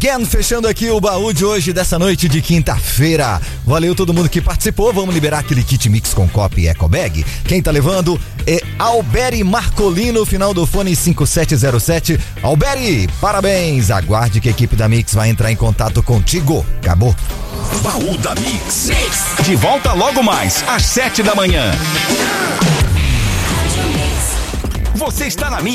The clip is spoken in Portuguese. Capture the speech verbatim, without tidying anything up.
Ken fechando aqui o baú de hoje, dessa noite de quinta-feira. Valeu todo mundo que participou. Vamos liberar aquele kit mix com copo e eco bag. Quem tá levando é Alberi Marcolino, final do fone cinco sete zero sete. Alberi, parabéns. Aguarde que a equipe da Mix vai entrar em contato contigo. Acabou. Baú da Mix. Mix. De volta logo mais, às sete da manhã. Você está na Mix.